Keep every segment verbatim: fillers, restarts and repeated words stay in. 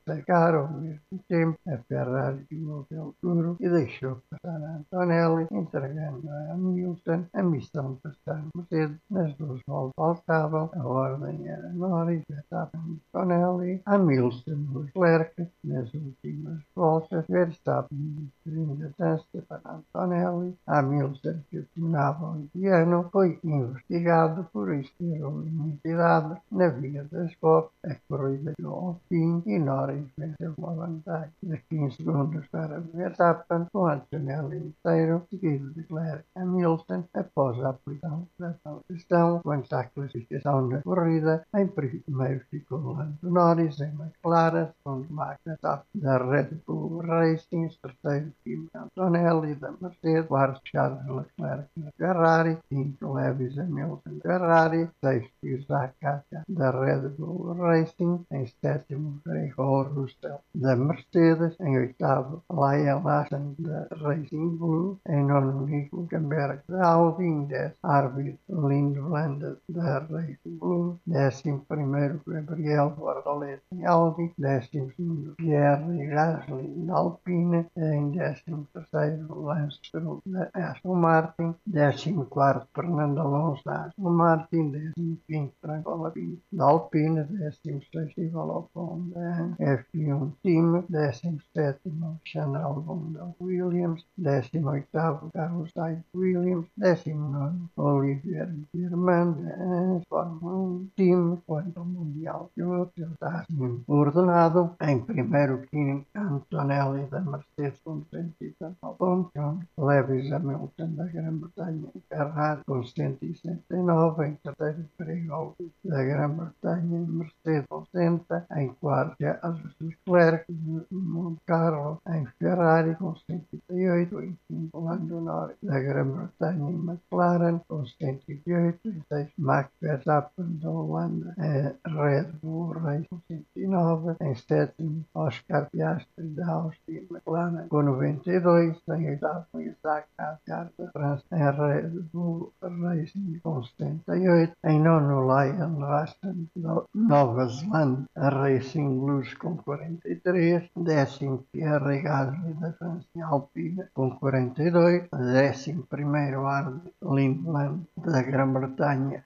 secar ao mesmo tempo a Ferrari e o Opel Turo e deixou passar a Antonelli, entregando a Hamilton a missão de passar Mercedes nas duas voltas faltavam. A ordem era Norris, Verstappen, Antonelli, Hamilton, Leclerc nas últimas voltas, Verstappen distribuindo a distância para Antonelli. Hamilton, que dominava o indiano, foi investigado por ter uma limitação na via das Boxes. A corrida chegou ao fim e Norris venceu uma vantagem de quinze segundos para Verstappen, com Antonelli inteiro, seguido de Leclerc. Hamilton, após a aplicação da questão quanto à classificação da corrida, em primeiro ficou Lando Norris, em McLaren, segundo Max Verstappen da Red Bull Racing, terceiro Kimi Antonelli da Mercedes, quarto Charles Leclerc da Ferrari, quinto Lewis Hamilton da Ferrari, sexto Isaac Hadjar da Red Bull Racing, em sétimo Gregor Russell da Mercedes, em oitavo Lyle Lawson da Racing Blue, em nono Nico Hülkenberg da Audi, em décimo Arvid Lindblad da Racing Blue, décimo primeiro Gabriel Bortoleto em Audi, décimo segundo Pierre Gasly da Alpine, em décimo terceiro Lance Stroll da Aston Martin, décimo quarto Fernando Alonso da Aston Martin, décimo quinto Franco Lavini da Alpine, décimo sexto Ivan Ocon da F um Team, décimo sétimo Alexandre Albon da Williams, décimo oitavo Carlos Sainz Williams, décimo nono Olivier Germain da Fórmula um Team, quanto ao Mundial de Pilotos, ele está assim ordenado. Em primeiro, Kimi Antonelli da Mercedes com duzentos e dezenove pontos, Lewis Hamilton da Grã-Bretanha em Ferrari com cento e sessenta e nove, em terceiro Gregor da Grã-Bretanha em Mercedes com sessenta, em quarto Charles Leclerc de Monte Carlo em Ferrari com cento e trinta e oito, em quinto Lando Norris da Grã-Bretanha em McLaren com cento e vinte e oito, em sexto Max Verstappen da Holanda em Red Bull Racing com cento e nove, em sétimo Oscar Piastri da Áustria em McLaren com noventa e dois, em oitavo Isaac Hadjar da França em Red Bull Racing com setenta e oito, em nono Lyle Lawson da Nova Zelândia Racing Blues com quarenta e três, décimo Pierre Gasly da França em Alpine com quarenta e dois, décimo primeiro Arvid Lindblad da Grã-Bretanha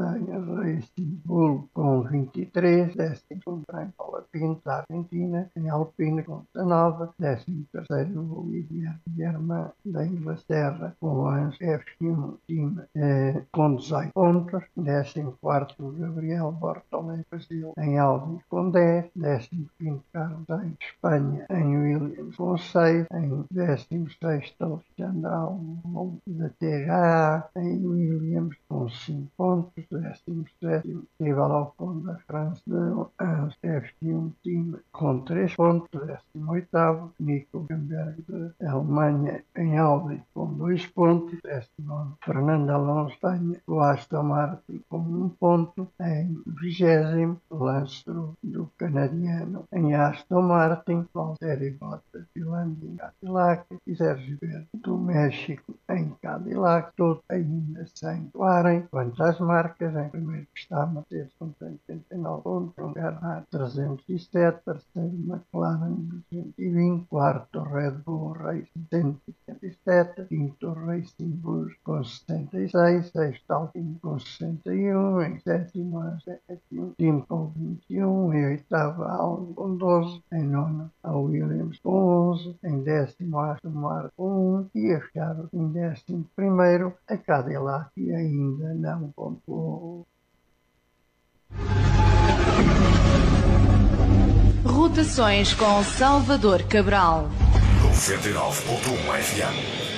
da Racing Bull com vinte e três, décimo segundo Franco Lavini da Argentina em Alpine com dezanove, décimo terceiro Olivier Germain da Inglaterra com o F um Team eh, com dezoito pontos, décimo quarto Gabriel Bortoleto Brasil em Audi com dez, décimo quinto Carlos Sainz Espanha em Williams com seis, em décimo sexto Alexandre Albon da T H A em Williams com cinco pontos, décimo sétimo Ivan Ocon da França da F um Team com três pontos, décimo oitavo Nico Hülkenberg da Alemanha em Audi com dois pontos, décimo nono Fernando Alonso do Aston Martin com um ponto, em vigésimo Lance Stroll do canadiano em Aston Martin, Valtteri Bottas de Lando em Cadillac e Sérgio Pérez do México em Cadillac, todos ainda sem clarem. Quanto às marcas, em primeiro está Mercedes com cento e oitenta e nove pontos, Ferrari trezentos e sete, terceiro McLaren duzentos e vinte, quarto Red Bull Racing cento e setenta e sete, quinto Racing Bulls com sessenta e seis, sexto Alpine com sessenta e um, em sétimo a sétimo Team com vinte e um, em oitavo a Audi com doze, em nono a Williams com onze, em décimo a Aston Martin com um e a fechar em décimo primeiro a Cadillac que ainda não pontuou. Rotações com Salvador Cabral. noventa e nove ponto um F M